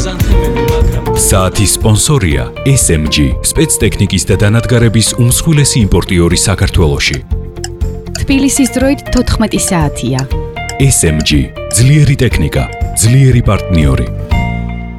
აზანთებები, მაგრამ საათის სპონსორია SMG, სპეცტექნიკის და დანადგარების უმსხვილესი იმპორტიორი საქართველოში. თბილისის დროით 14 საათია. SMG, ძლიერი ტექნიკა, ძლიერი პარტნიორი.